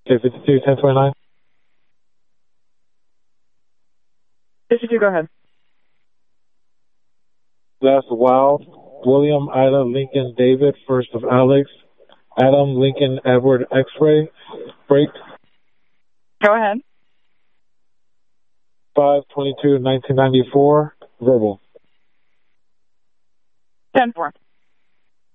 J52, 1029. 52, go ahead. That's Wild. William, Ida, Lincoln, David, first of Alex. Adam, Lincoln, Edward, X-ray. Break. Go ahead. 5/22/1994. Verbal. 10-4.